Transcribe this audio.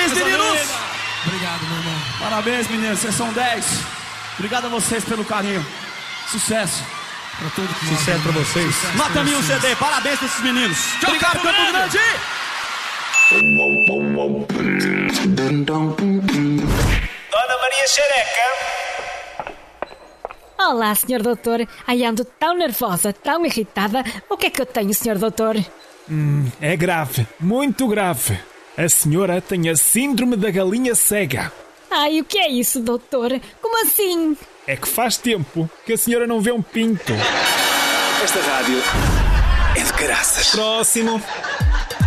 Parabéns, meninos! Obrigado, meu irmão. Parabéns, meninos, vocês são 10. Obrigado a vocês pelo carinho. Sucesso. Pra tudo que Sucesso pra vocês. Sucesso Nota pra 1000 vocês. CD, parabéns pra esses meninos. Obrigado, Campo Grande! Dona Maria Xereca. Olá, Sr. Doutor. Ai, ando tão nervosa, tão irritada. O que é que eu tenho, Sr. Doutor? É grave, muito grave. A senhora tem a síndrome da galinha cega. Ai, o que é isso, doutor? Como assim? É que faz tempo que a senhora não vê um pinto. Esta rádio é de caraças. Próximo.